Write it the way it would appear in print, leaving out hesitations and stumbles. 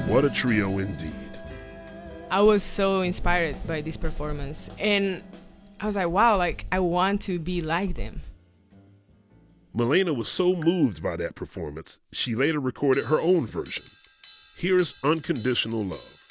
What a trio indeed. I was so inspired by this performance, and I was like, wow, like I want to be like them. Malena was so moved by that performance, she later recorded her own version. Here's Unconditional Love.